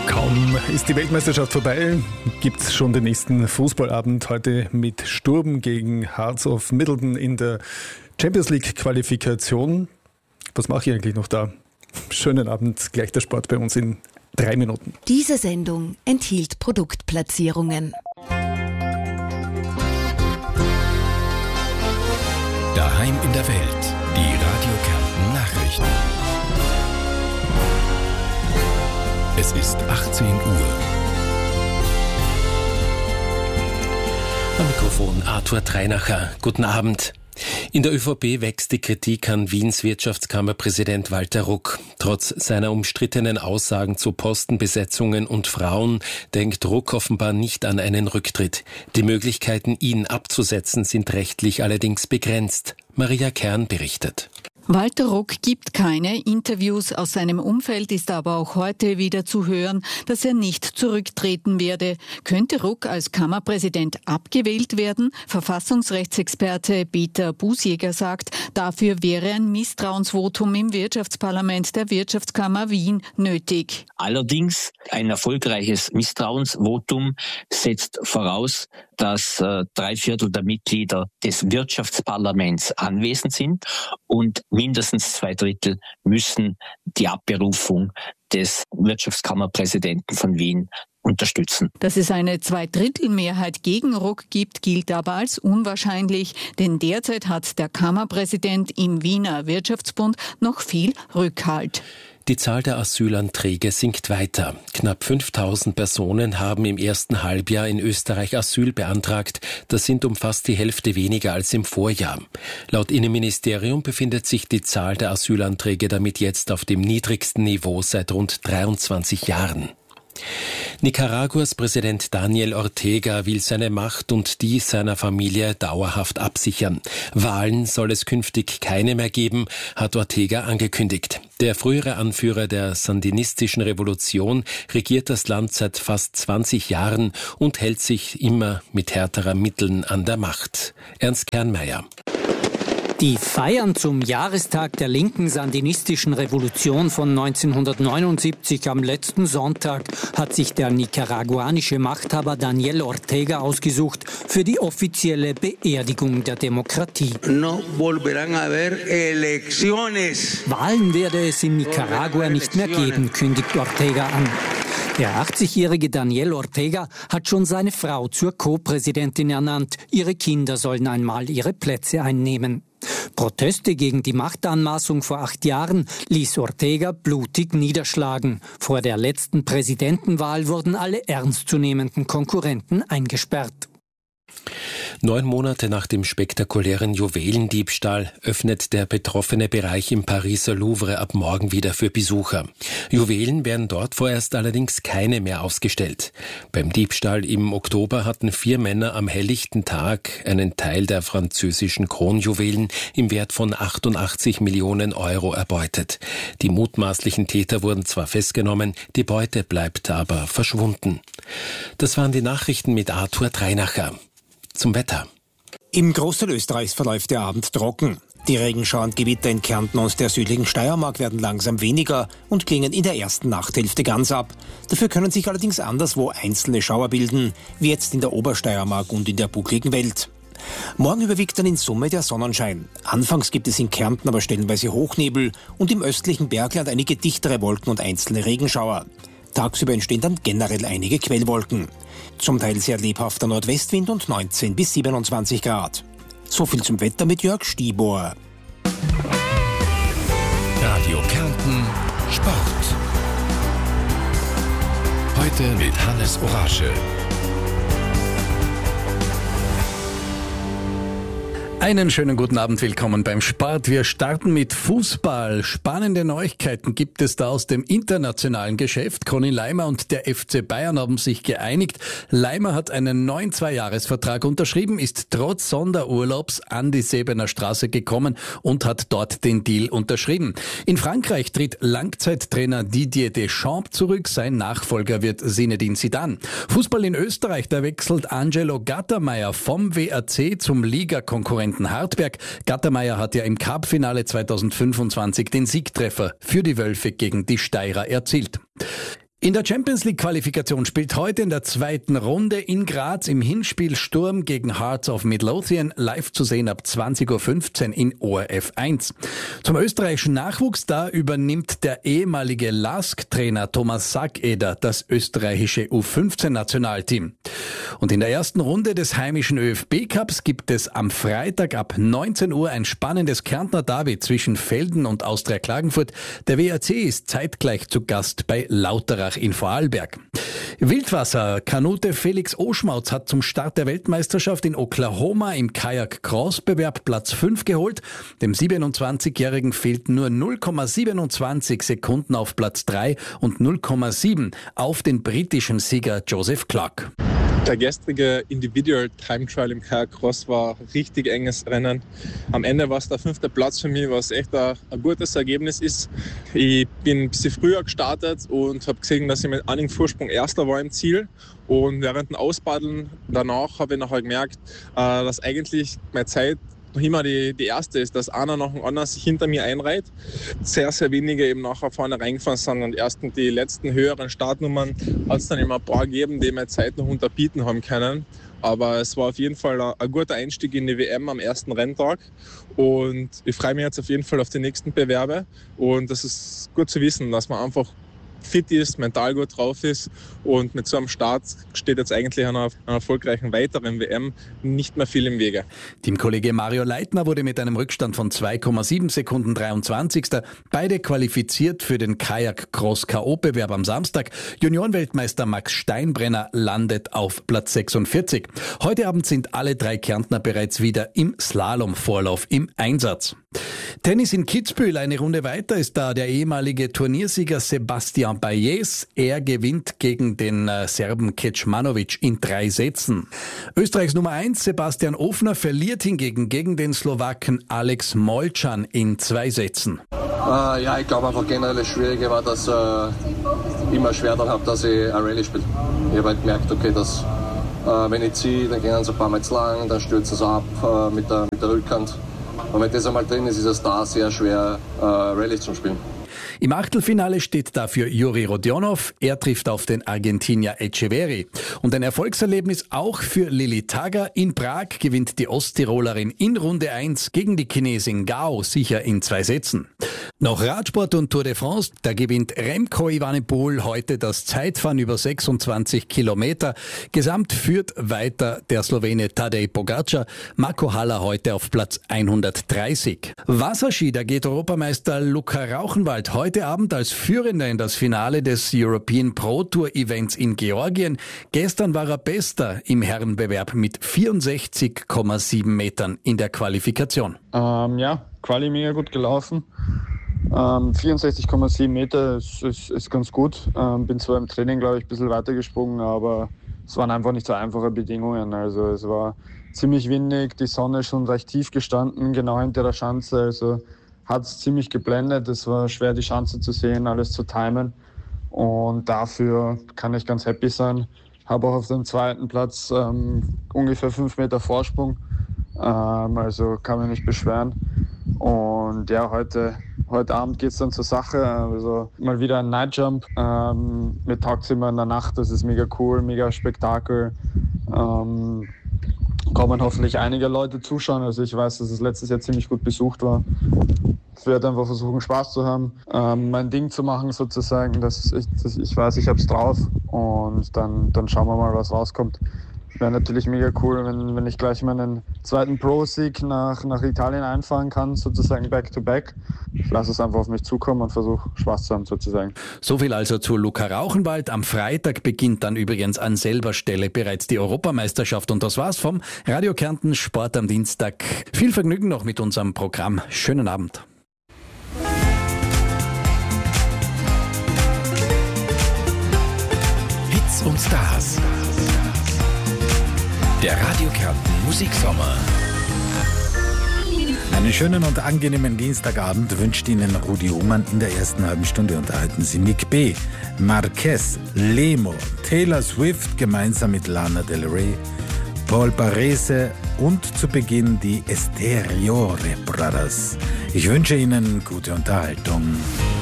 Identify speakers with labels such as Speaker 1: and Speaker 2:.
Speaker 1: Kaum ist die Weltmeisterschaft vorbei, gibt es schon den nächsten Fußballabend heute mit Sturm gegen Hearts of Middelton in der Champions League Qualifikation. Was mache ich eigentlich noch da? Schönen Abend, gleich der Sport bei uns in 3 Minuten.
Speaker 2: Diese Sendung enthielt Produktplatzierungen.
Speaker 3: Daheim in der Welt, die Radio Kärnten Nachrichten. Es ist 18 Uhr.
Speaker 4: Am Mikrofon Arthur Treinacher. Guten Abend. In der ÖVP wächst die Kritik an Wiens Wirtschaftskammerpräsident Walter Ruck. Trotz seiner umstrittenen Aussagen zu Postenbesetzungen und Frauen denkt Ruck offenbar nicht an einen Rücktritt. Die Möglichkeiten, ihn abzusetzen, sind rechtlich allerdings begrenzt. Maria Kern berichtet.
Speaker 5: Walter Ruck gibt keine Interviews. Aus seinem Umfeld ist aber auch heute wieder zu hören, dass er nicht zurücktreten werde. Könnte Ruck als Kammerpräsident abgewählt werden? Verfassungsrechtsexperte Peter Busjäger sagt, dafür wäre ein Misstrauensvotum im Wirtschaftsparlament der Wirtschaftskammer Wien nötig.
Speaker 6: Allerdings ein erfolgreiches Misstrauensvotum setzt voraus, dass 3/4 der Mitglieder des Wirtschaftsparlaments anwesend sind und mindestens 2/3 müssen die Abberufung des Wirtschaftskammerpräsidenten von Wien unterstützen.
Speaker 5: Dass es eine 2/3 gegen Ruck gibt, gilt aber als unwahrscheinlich, denn derzeit hat der Kammerpräsident im Wiener Wirtschaftsbund noch viel Rückhalt.
Speaker 4: Die Zahl der Asylanträge sinkt weiter. Knapp 5000 Personen haben im ersten Halbjahr in Österreich Asyl beantragt. Das sind um fast die Hälfte weniger als im Vorjahr. Laut Innenministerium befindet sich die Zahl der Asylanträge damit jetzt auf dem niedrigsten Niveau seit rund 23 Jahren. Nicaraguas Präsident Daniel Ortega will seine Macht und die seiner Familie dauerhaft absichern. Wahlen soll es künftig keine mehr geben, hat Ortega angekündigt. Der frühere Anführer der sandinistischen Revolution regiert das Land seit fast 20 Jahren und hält sich immer mit härteren Mitteln an der Macht. Ernst Kernmeier.
Speaker 7: Die Feiern zum Jahrestag der linken sandinistischen Revolution von 1979 am letzten Sonntag hat sich der nicaraguanische Machthaber Daniel Ortega ausgesucht für die offizielle Beerdigung der Demokratie.
Speaker 8: No volverán a haber elecciones.
Speaker 7: Wahlen werde es in Nicaragua nicht mehr geben, kündigt Ortega an. Der 80-jährige Daniel Ortega hat schon seine Frau zur Co-Präsidentin ernannt. Ihre Kinder sollen einmal ihre Plätze einnehmen. Proteste gegen die Machtanmaßung vor 8 Jahren ließ Ortega blutig niederschlagen. Vor der letzten Präsidentenwahl wurden alle ernstzunehmenden Konkurrenten eingesperrt.
Speaker 4: 9 Monate nach dem spektakulären Juwelendiebstahl öffnet der betroffene Bereich im Pariser Louvre ab morgen wieder für Besucher. Juwelen werden dort vorerst allerdings keine mehr ausgestellt. Beim Diebstahl im Oktober hatten 4 Männer am helllichten Tag einen Teil der französischen Kronjuwelen im Wert von 88 Millionen Euro erbeutet. Die mutmaßlichen Täter wurden zwar festgenommen, die Beute bleibt aber verschwunden. Das waren die Nachrichten mit Arthur Treinacher. Zum Wetter.
Speaker 9: Im Großteil Österreichs verläuft der Abend trocken. Die Regenschauer und Gewitter in Kärnten und der südlichen Steiermark werden langsam weniger und klingen in der ersten Nachthälfte ganz ab. Dafür können sich allerdings anderswo einzelne Schauer bilden, wie jetzt in der Obersteiermark und in der buckligen Welt. Morgen überwiegt dann in Summe der Sonnenschein. Anfangs gibt es in Kärnten aber stellenweise Hochnebel und im östlichen Bergland einige dichtere Wolken und einzelne Regenschauer. Tagsüber entstehen dann generell einige Quellwolken. Zum Teil sehr lebhafter Nordwestwind und 19 bis 27 Grad. So viel zum Wetter mit Jörg Stiebor.
Speaker 3: Radio Kärnten Sport. Heute mit Hannes Orasche.
Speaker 1: Einen schönen guten Abend, willkommen beim Sport. Wir starten mit Fußball. Spannende Neuigkeiten gibt es da aus dem internationalen Geschäft. Conny Laimer und der FC Bayern haben sich geeinigt. Laimer hat einen neuen 2-Jahres-Vertrag unterschrieben, ist trotz Sonderurlaubs an die Sebener Straße gekommen und hat dort den Deal unterschrieben. In Frankreich tritt Langzeittrainer Didier Deschamps zurück. Sein Nachfolger wird Zinedine Zidane. Fußball in Österreich, da wechselt Angelo Gattermeier vom WAC zum Ligakonkurrenten Hartberg. Gattermeier hat ja im Cup-Finale 2025 den Siegtreffer für die Wölfe gegen die Steirer erzielt. In der Champions-League-Qualifikation spielt heute in der zweiten Runde in Graz im Hinspiel Sturm gegen Hearts of Midlothian, live zu sehen ab 20.15 Uhr in ORF 1. Zum österreichischen Nachwuchs, da übernimmt der ehemalige LASK-Trainer Thomas Sackeder das österreichische U15-Nationalteam. Und in der ersten Runde des heimischen ÖFB-Cups gibt es am Freitag ab 19 Uhr ein spannendes Kärntner Derby zwischen Velden und Austria Klagenfurt. Der WRC ist zeitgleich zu Gast bei Lauterach in Vorarlberg. Wildwasser-Kanute Felix Oschmautz hat zum Start der Weltmeisterschaft in Oklahoma im Kajak-Cross-Bewerb Platz 5 geholt. Dem 27-Jährigen fehlten nur 0,27 Sekunden auf Platz 3 und 0,7 auf den britischen Sieger Joseph Clark.
Speaker 10: Der gestrige Individual Time Trial im Kajak Cross war ein richtig enges Rennen. Am Ende war es der 5. Platz für mich, was echt ein gutes Ergebnis ist. Ich bin ein bisschen früher gestartet und habe gesehen, dass ich mit einigen Vorsprung Erster war im Ziel. Und während dem Auspaddeln danach habe ich nachher gemerkt, dass eigentlich meine Zeit noch immer die erste ist, dass einer nach dem anderen sich hinter mir einreiht. Sehr, sehr wenige eben nachher vorne reingefahren sind und erst die letzten höheren Startnummern hat es dann immer ein paar gegeben, die meine Zeit noch unterbieten haben können. Aber es war auf jeden Fall ein guter Einstieg in die WM am ersten Renntag und ich freue mich jetzt auf jeden Fall auf die nächsten Bewerbe und das ist gut zu wissen, dass man einfach fit ist, mental gut drauf ist und mit so einem Start steht jetzt eigentlich einer erfolgreichen weiteren WM nicht mehr viel im Wege.
Speaker 1: Teamkollege Mario Leitner wurde mit einem Rückstand von 2,7 Sekunden 23. Beide qualifiziert für den Kajak-Cross-K.O.-Bewerb am Samstag. Juniorenweltmeister Max Steinbrenner landet auf Platz 46. Heute Abend sind alle 3 Kärntner bereits wieder im Slalom-Vorlauf im Einsatz. Tennis in Kitzbühel, eine Runde weiter ist da der ehemalige Turniersieger Sebastian Baez. Er gewinnt gegen den Serben Kecmanovic in 3 Sätzen. Österreichs Nummer 1 Sebastian Ofner verliert hingegen gegen den Slowaken Alex Molcan in 2 Sätzen.
Speaker 11: Ich glaube einfach generell das Schwierige war, dass ich immer schwer dann habe, dass ich eine Rallye spiele. Ich habe halt gemerkt, okay, dass wenn ich ziehe, dann gehen sie ein paar Mal zu lang, dann stürzen sie ab mit der Rückhand. Und wenn das einmal drin ist, ist es da sehr schwer, Rallye zu spielen.
Speaker 1: Im Achtelfinale steht dafür Juri Rodionov. Er trifft auf den Argentinier Echeverri. Und ein Erfolgserlebnis auch für Lili Tager. In Prag gewinnt die Osttirolerin in Runde 1 gegen die Chinesin Gao sicher in 2 Sätzen. Noch Radsport und Tour de France. Da gewinnt Remco Evenepoel heute das Zeitfahren über 26 Kilometer. Gesamt führt weiter der Slowene Tadej Pogacar. Marco Haller heute auf Platz 130. Wasserski, da geht Europameister Luka Rauchenwald heute Abend als Führender in das Finale des European Pro Tour Events in Georgien. Gestern war er Bester im Herrenbewerb mit 64,7 Metern in der Qualifikation.
Speaker 12: Quali mega gut gelaufen. 64,7 Meter ist ganz gut. Bin zwar im Training, glaube ich, ein bisschen weitergesprungen, aber es waren einfach nicht so einfache Bedingungen. Also es war ziemlich windig, die Sonne schon recht tief gestanden, genau hinter der Schanze. Also hat es ziemlich geblendet. Es war schwer, die Schanze zu sehen, alles zu timen. Und dafür kann ich ganz happy sein. Habe auch auf dem 2. Platz ungefähr 5 Meter Vorsprung. Also kann mich nicht beschweren. Und ja, heute Abend geht es dann zur Sache. Also mal wieder ein Nightjump. Mir taugt es immer in der Nacht. Das ist mega cool, mega Spektakel. Kommen hoffentlich einige Leute zuschauen. Also ich weiß, dass es letztes Jahr ziemlich gut besucht war. Ich werde einfach versuchen, Spaß zu haben, mein Ding zu machen sozusagen. Ich weiß, ich habe es drauf und dann schauen wir mal, was rauskommt. Wäre natürlich mega cool, wenn ich gleich meinen 2. Pro-Sieg nach Italien einfahren kann, sozusagen back-to-back. Ich lasse es einfach auf mich zukommen und versuche Spaß zu haben sozusagen.
Speaker 1: So viel also zu Luka Rauchenwald. Am Freitag beginnt dann übrigens an selber Stelle bereits die Europameisterschaft. Und das war's vom Radio Kärnten Sport am Dienstag. Viel Vergnügen noch mit unserem Programm. Schönen Abend.
Speaker 3: Hits und Stars. Der Radio Kärnten Musiksommer.
Speaker 13: Einen schönen und angenehmen Dienstagabend wünscht Ihnen Rudi Ullmann. In der ersten halben Stunde unterhalten Sie Nick B., Marquez, Lemo, Taylor Swift gemeinsam mit Lana Del Rey, Paul Barrese und zu Beginn die Esteriore Brothers. Ich wünsche Ihnen gute Unterhaltung.